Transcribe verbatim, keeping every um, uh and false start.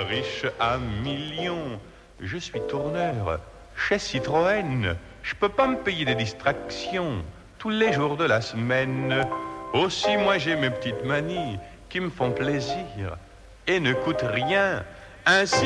pas riche à millions. Je suis tourneur chez Citroën. Je peux pas me payer des distractions tous les jours de la semaine. Aussi, moi, j'ai mes petites manies qui me font plaisir et ne coûtent rien. Ainsi,